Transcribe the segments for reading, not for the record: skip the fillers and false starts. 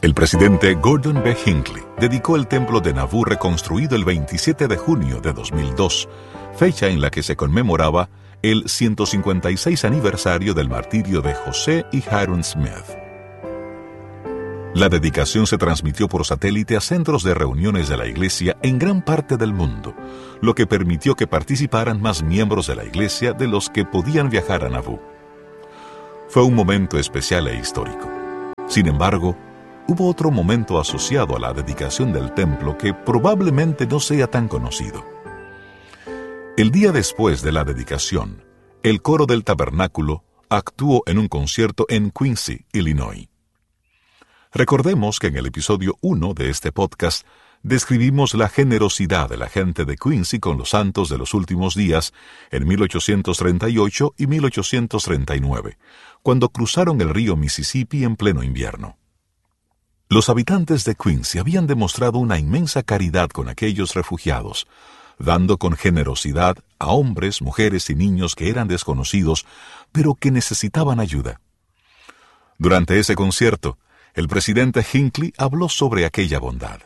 El presidente Gordon B. Hinckley dedicó el templo de Nauvoo reconstruido el 27 de junio de 2002, fecha en la que se conmemoraba el 156 aniversario del martirio de José y Hyrum Smith. La dedicación se transmitió por satélite a centros de reuniones de la Iglesia en gran parte del mundo, lo que permitió que participaran más miembros de la Iglesia de los que podían viajar a Nauvoo. Fue un momento especial e histórico. Sin embargo, hubo otro momento asociado a la dedicación del templo que probablemente no sea tan conocido. El día después de la dedicación, el coro del tabernáculo actuó en un concierto en Quincy, Illinois. Recordemos que en el episodio 1 de este podcast describimos la generosidad de la gente de Quincy con los santos de los últimos días en 1838 y 1839, cuando cruzaron el río Mississippi en pleno invierno. Los habitantes de Quincy habían demostrado una inmensa caridad con aquellos refugiados, dando con generosidad a hombres, mujeres y niños que eran desconocidos, pero que necesitaban ayuda. Durante ese concierto, el presidente Hinckley habló sobre aquella bondad.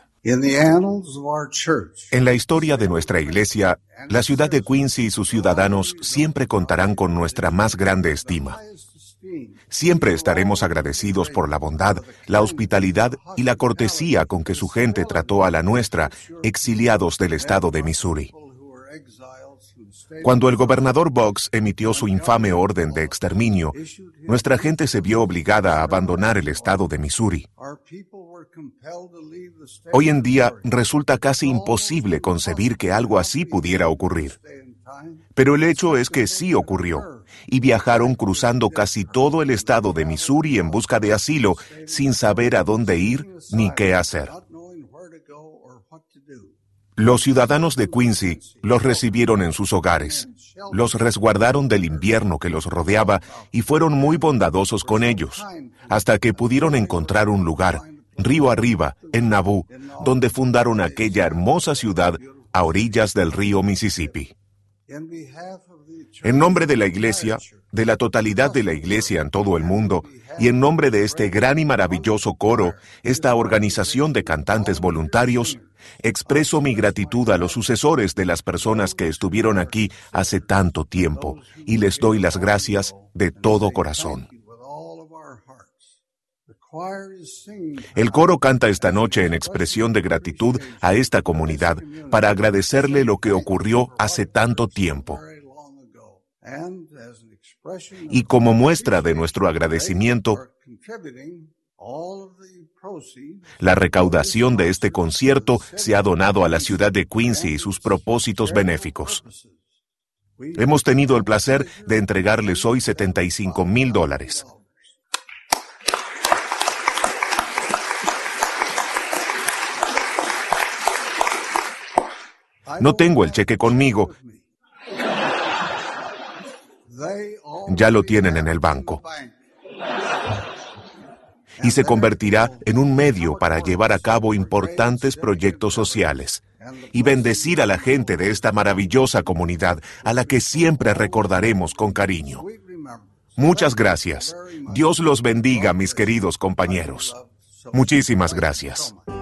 En la historia de nuestra iglesia, la ciudad de Quincy y sus ciudadanos siempre contarán con nuestra más grande estima. Siempre estaremos agradecidos por la bondad, la hospitalidad y la cortesía con que su gente trató a la nuestra, exiliados del estado de Missouri. Cuando el gobernador Boggs emitió su infame orden de exterminio, nuestra gente se vio obligada a abandonar el estado de Missouri. Hoy en día resulta casi imposible concebir que algo así pudiera ocurrir. Pero el hecho es que sí ocurrió, y viajaron cruzando casi todo el estado de Missouri en busca de asilo, sin saber a dónde ir ni qué hacer. Los ciudadanos de Quincy los recibieron en sus hogares, los resguardaron del invierno que los rodeaba y fueron muy bondadosos con ellos, hasta que pudieron encontrar un lugar, río arriba, en Nauvoo, donde fundaron aquella hermosa ciudad a orillas del río Mississippi. En nombre de la Iglesia, de la totalidad de la Iglesia en todo el mundo, y en nombre de este gran y maravilloso coro, esta organización de cantantes voluntarios, expreso mi gratitud a los sucesores de las personas que estuvieron aquí hace tanto tiempo, y les doy las gracias de todo corazón. El coro canta esta noche en expresión de gratitud a esta comunidad para agradecerle lo que ocurrió hace tanto tiempo. Y como muestra de nuestro agradecimiento, la recaudación de este concierto se ha donado a la ciudad de Quincy y sus propósitos benéficos. Hemos tenido el placer de entregarles hoy $75,000. No tengo el cheque conmigo. Ya lo tienen en el banco. Y se convertirá en un medio para llevar a cabo importantes proyectos sociales y bendecir a la gente de esta maravillosa comunidad a la que siempre recordaremos con cariño. Muchas gracias. Dios los bendiga, mis queridos compañeros. Muchísimas gracias.